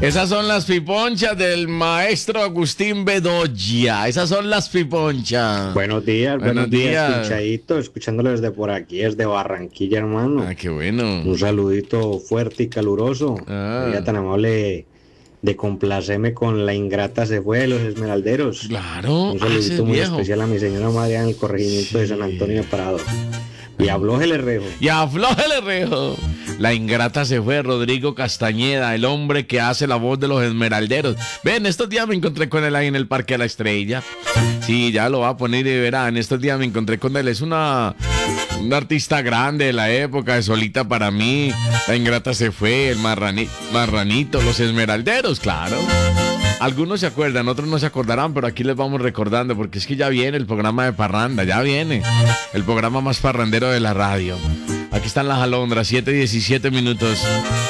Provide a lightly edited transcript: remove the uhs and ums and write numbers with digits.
Esas son las piponchas del maestro Agustín Bedoya. Esas son las piponchas. Buenos días, pinchadito, escuchándolo desde por aquí, desde Barranquilla, hermano. Ah, qué bueno. Un saludito fuerte y caluroso. Sería tan amable de complacerme con La Ingrata se fue de los Esmeralderos. Claro. Un saludito muy especial a mi señora madre en el corregimiento de San Antonio de Prado. Y aflójele rejo. Y aflójele rejo. La Ingrata se fue, Rodrigo Castañeda, el hombre que hace la voz de los Esmeralderos. Ven, estos días me encontré con él ahí en el Parque de la Estrella. Sí, ya lo va a poner y verán. Estos días me encontré con él. Es un artista grande de la época, de Solita para mí. La Ingrata se fue, el Marranito, los Esmeralderos, claro. Algunos se acuerdan, otros no se acordarán, pero aquí les vamos recordando, porque es que ya viene el programa de parranda, ya viene el programa más parrandero de la radio. Aquí están las alondras, 7:17 minutos.